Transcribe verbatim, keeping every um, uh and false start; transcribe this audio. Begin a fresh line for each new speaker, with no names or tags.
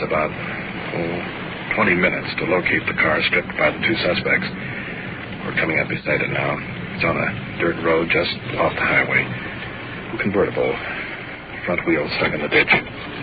about, oh, twenty minutes to locate the car stripped by the two suspects. We're coming up beside it now. It's on a dirt road just off the highway. Convertible. Front wheel stuck in the ditch.